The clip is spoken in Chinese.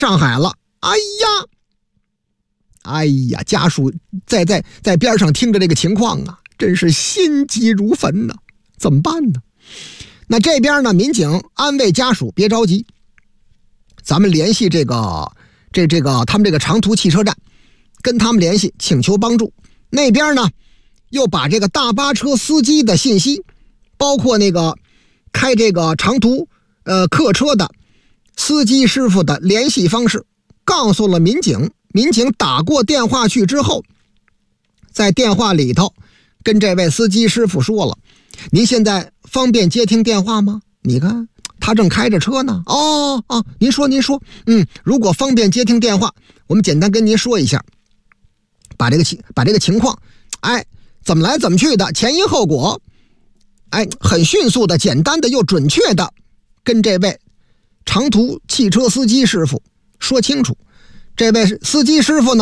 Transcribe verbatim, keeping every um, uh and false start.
上海了。哎呀，哎呀，家属在在在边上听着这个情况啊，真是心急如焚呢。怎么办呢？那这边呢，民警安慰家属别着急，咱们联系这个这这个他们这个长途汽车站，跟他们联系请求帮助。那边呢，又把这个大巴车司机的信息，包括那个开这个长途呃客车的司机师傅的联系方式告诉了民警。民警打过电话去之后，在电话里头跟这位司机师傅说了，您现在方便接听电话吗？你看他正开着车呢。哦哦，您说您说，嗯，如果方便接听电话，我们简单跟您说一下，把这个情把这个情况，哎，怎么来怎么去的，前因后果，哎，很迅速的、简单的又准确的跟这位长途汽车司机师傅说清楚。这位司机师傅呢，